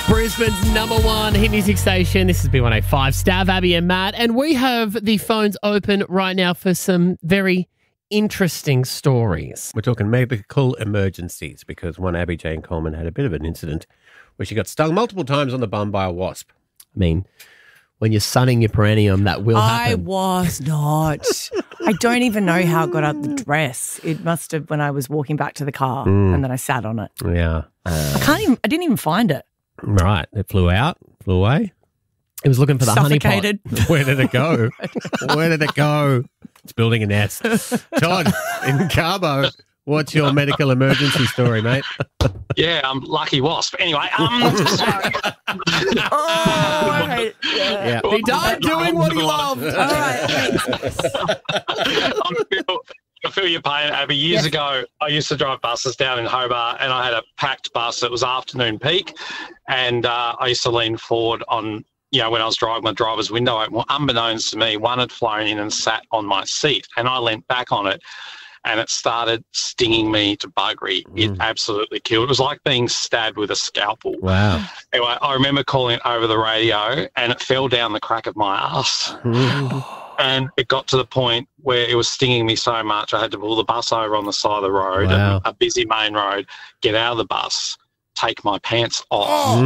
Brisbane's #1 hit music station. This is B105, Stav, Abby and Matt. And we have the phones open right now for some very interesting stories. We're talking medical emergencies because one Abby Jane Coleman had a bit of an incident where she got stung multiple times on the bum by a wasp. I mean, when you're sunning your perineum, that will happen. I was not. I don't even know how it got out the dress. It must have when I was walking back to the car and then I sat on it. Yeah. I didn't even find it. Right. It flew away. It was looking for the Suffocated. honeypot. Where did it go? Where did it go? It's building a nest. Todd, in Carbo, what's your medical emergency story, mate? Yeah, I'm lucky wasp. Anyway, Right. Yeah. He died doing what he loved. All right. I feel your pain, Abby. Years ago, I used to drive buses down in Hobart, and I had a packed bus. It was afternoon peak, and I used to lean forward on, when I was driving my driver's window open. Well, unbeknownst to me, one had flown in and sat on my seat, and I leant back on it, and it started stinging me to buggery. It absolutely killed. It was like being stabbed with a scalpel. Wow. Anyway, I remember calling it over the radio, and it fell down the crack of my ass. And it got to the point where it was stinging me so much I had to pull the bus over on the side of the road, a busy main road, get out of the bus, take my pants off.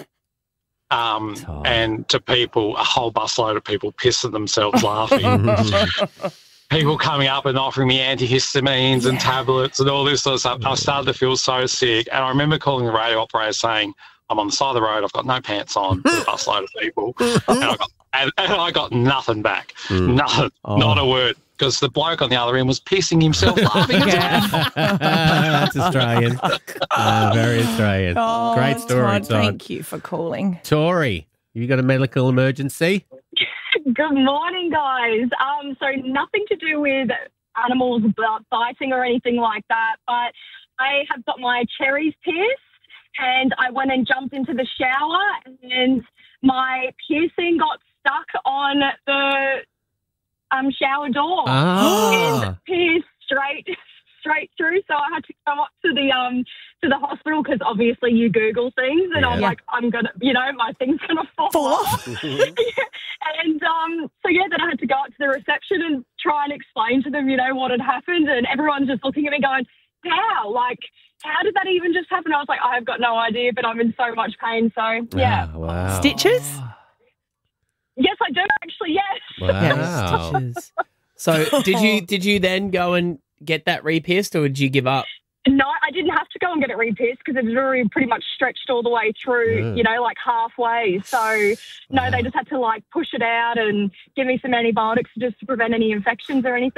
And to people, a whole busload of people pissing themselves laughing. People coming up and offering me antihistamines and tablets and all this sort of stuff. I started to feel so sick. And I remember calling the radio operator saying, I'm on the side of the road, I've got no pants on, with a busload of people. And I got nothing back. Nothing. Not a word. Because the bloke on the other end was pissing himself laughing. That's Australian. Very Australian. Great story, Todd. Thank you for calling. Tori, you got a medical emergency? Good morning, guys. So nothing to do with animals biting or anything like that, but I have got my cherries pierced, and I went and jumped into the shower, and my piercing got stuck on the shower door and pierced straight through. So I had to come up to the hospital because obviously you Google things, and I'm like, I'm gonna, my thing's gonna fall off. And then I had to go up to the reception and try and explain to them, what had happened, and everyone's just looking at me going, how did that even just happen? I was like, I have got no idea, but I'm in so much pain. So yeah. Wow. Stitches? Yes, I do actually. Yes. Wow. Stitches. So did you then go and get that re-pierced, or did you give up? No, I didn't have to go and get it re-pierced because it was already pretty much stretched all the way through, like halfway. So, no, they just had to, push it out and give me some antibiotics just to prevent any infections or anything.